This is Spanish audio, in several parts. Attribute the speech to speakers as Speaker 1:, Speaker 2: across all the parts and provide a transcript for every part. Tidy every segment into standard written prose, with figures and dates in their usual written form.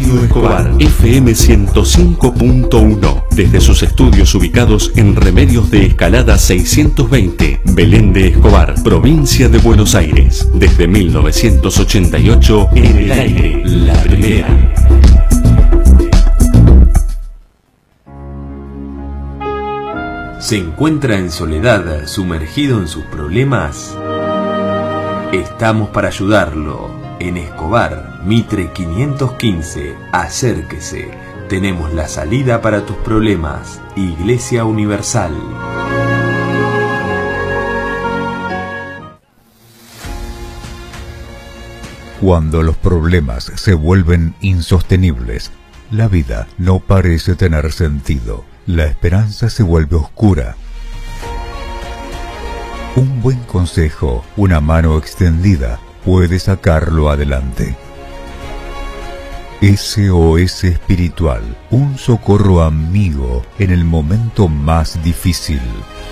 Speaker 1: Radio Escobar, FM 105.1, desde sus estudios ubicados en Remedios de Escalada 620, Belén de Escobar, provincia de Buenos Aires, desde 1988, en el aire, la primera.
Speaker 2: ¿Se encuentra en soledad, sumergido en sus problemas? Estamos para ayudarlo. En Escobar, Mitre 515, acérquese. Tenemos la salida para tus problemas. Iglesia Universal.
Speaker 3: Cuando los problemas se vuelven insostenibles, la vida no parece tener sentido. La esperanza se vuelve oscura. Un buen consejo, una mano extendida, puede sacarlo adelante. SOS Espiritual, un socorro amigo en el momento más difícil.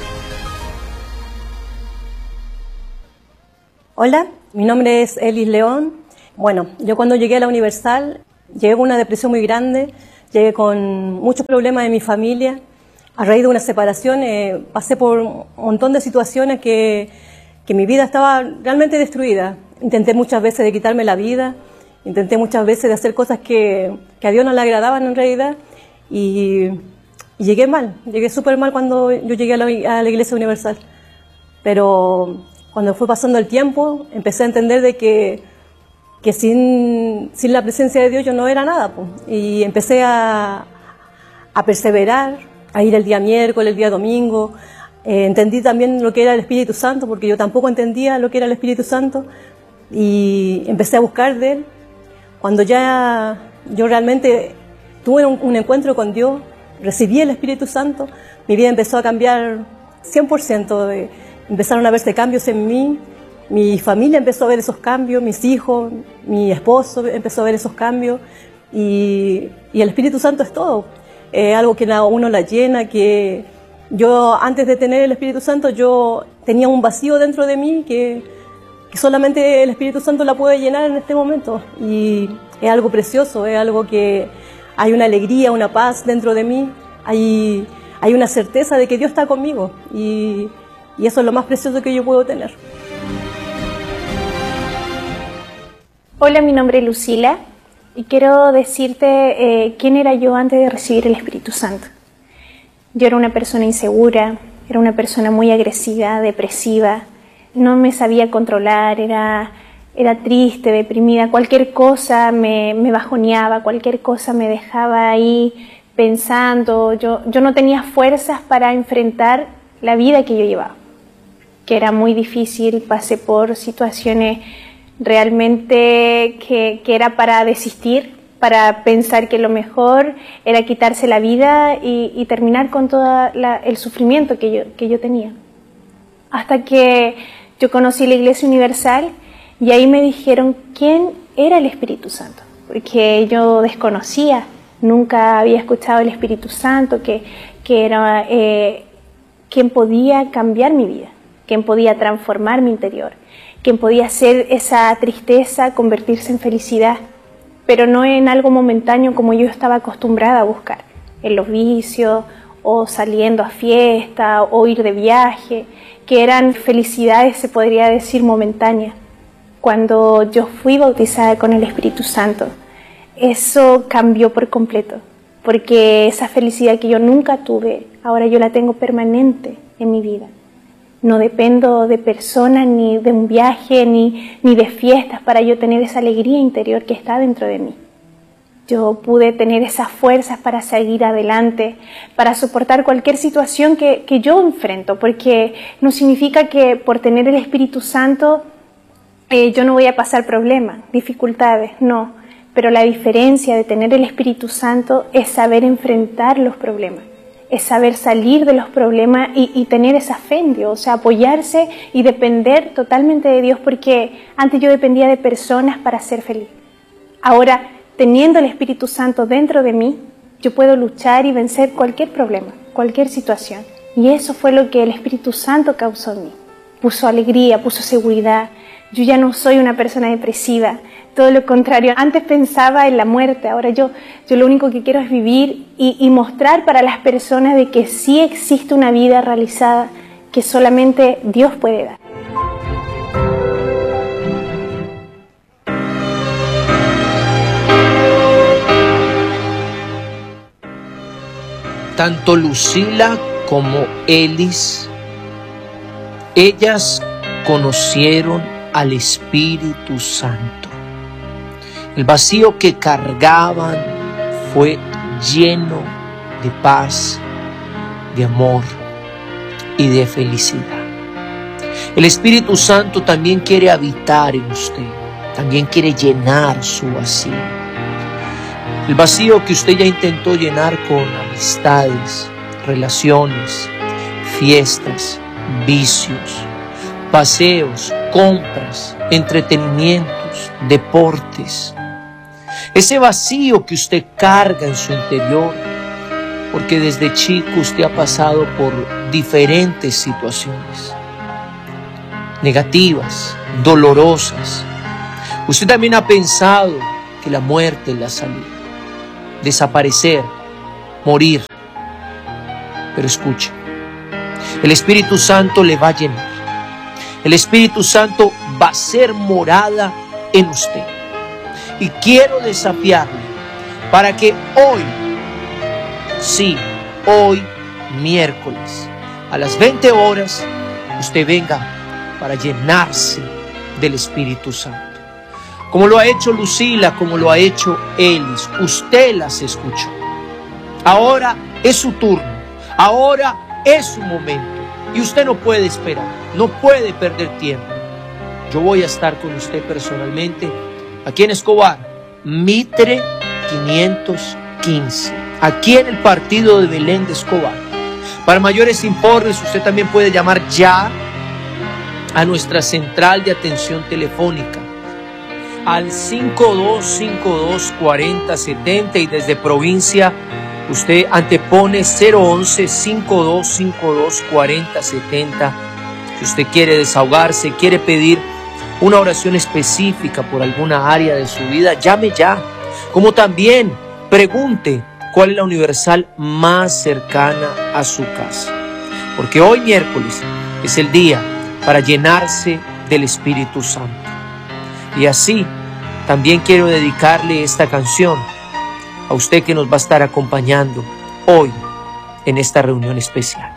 Speaker 4: Hola, mi nombre es Elis León. Bueno, yo cuando llegué a la Universal, llegué con una depresión muy grande, llegué con muchos problemas de mi familia. A raíz de una separación pasé por un montón de situaciones que mi vida estaba realmente destruida. Intenté muchas veces de quitarme la vida, intenté muchas veces de hacer cosas que a Dios no le agradaban en realidad y llegué mal, llegué súper mal cuando yo llegué a la Iglesia Universal. Pero cuando fue pasando el tiempo empecé a entender de que sin la presencia de Dios yo no era nada, pues. Y empecé a perseverar, a ir el día miércoles, el día domingo. Entendí también lo que era el Espíritu Santo, porque yo tampoco entendía lo que era el Espíritu Santo, y empecé a buscar de Él. Cuando ya yo realmente tuve un encuentro con Dios, recibí el Espíritu Santo, mi vida empezó a cambiar 100%, empezaron a verse cambios en mí, mi familia empezó a ver esos cambios, mis hijos, mi esposo empezó a ver esos cambios, y el Espíritu Santo es todo, algo que a uno la llena, que yo antes de tener el Espíritu Santo yo tenía un vacío dentro de mí que solamente el Espíritu Santo la puede llenar en este momento, y es algo precioso, es algo que hay una alegría, una paz dentro de mí, hay una certeza de que Dios está conmigo, y eso es lo más precioso que yo puedo tener.
Speaker 5: Hola, mi nombre es Lucila y quiero decirte quién era yo antes de recibir el Espíritu Santo. Yo era una persona insegura, era una persona muy agresiva, depresiva, no me sabía controlar, era triste, deprimida, cualquier cosa me bajoneaba, cualquier cosa me dejaba ahí pensando, yo no tenía fuerzas para enfrentar la vida que yo llevaba, que era muy difícil, pasé por situaciones realmente que era para desistir, para pensar que lo mejor era quitarse la vida y terminar con todo el sufrimiento que yo tenía. Hasta que yo conocí la Iglesia Universal y ahí me dijeron quién era el Espíritu Santo, porque yo desconocía, nunca había escuchado el Espíritu Santo, que era quien podía cambiar mi vida, quien podía transformar mi interior, quien podía hacer esa tristeza convertirse en felicidad, pero no en algo momentáneo como yo estaba acostumbrada a buscar, en los vicios o saliendo a fiesta o ir de viaje, que eran felicidades, se podría decir, momentáneas. Cuando yo fui bautizada con el Espíritu Santo, eso cambió por completo, porque esa felicidad que yo nunca tuve, ahora yo la tengo permanente en mi vida. No dependo de personas, ni de un viaje, ni de fiestas para yo tener esa alegría interior que está dentro de mí. Yo pude tener esas fuerzas para seguir adelante, para soportar cualquier situación que yo enfrento, porque no significa que por tener el Espíritu Santo yo no voy a pasar problemas, dificultades, no. Pero la diferencia de tener el Espíritu Santo es saber enfrentar los problemas, es saber salir de los problemas y tener esa fe en Dios, o sea, apoyarse y depender totalmente de Dios, porque antes yo dependía de personas para ser feliz. Ahora, teniendo el Espíritu Santo dentro de mí, yo puedo luchar y vencer cualquier problema, cualquier situación. Y eso fue lo que el Espíritu Santo causó en mí. Puso alegría, puso seguridad, Yo ya no soy una persona depresiva, todo lo contrario. Antes pensaba en la muerte, ahora yo lo único que quiero es vivir y mostrar para las personas de que sí existe una vida realizada que solamente Dios puede dar.
Speaker 6: Tanto Lucila como Elis, ellas conocieron al Espíritu Santo. El vacío que cargaban fue lleno de paz, de amor y de felicidad. El Espíritu Santo también quiere habitar en usted, también quiere llenar su vacío. El vacío que usted ya intentó llenar con amistades, relaciones, fiestas, vicios, paseos, compras, entretenimientos, deportes. Ese vacío que usted carga en su interior, porque desde chico usted ha pasado por diferentes situaciones negativas, dolorosas. Usted también ha pensado que la muerte es la salida, desaparecer, morir. Pero escuche, el Espíritu Santo le va a llenar. El Espíritu Santo va a ser morada en usted. Y quiero desafiarle para que hoy, sí, hoy miércoles, a las 20 horas, usted venga para llenarse del Espíritu Santo. Como lo ha hecho Lucila, como lo ha hecho Elis, usted las escuchó. Ahora es su turno, ahora es su momento. Y usted no puede esperar, no puede perder tiempo. Yo voy a estar con usted personalmente aquí en Escobar, Mitre 515, aquí en el partido de Belén de Escobar. Para mayores informes, usted también puede llamar ya a nuestra central de atención telefónica al 5252-4070 y desde provincia usted antepone 011-5252-4070. Si usted quiere desahogarse, quiere pedir una oración específica por alguna área de su vida, llame ya. Como también pregunte cuál es la universal más cercana a su casa. Porque hoy miércoles es el día para llenarse del Espíritu Santo. Y así también quiero dedicarle esta canción a usted que nos va a estar acompañando hoy en esta reunión especial.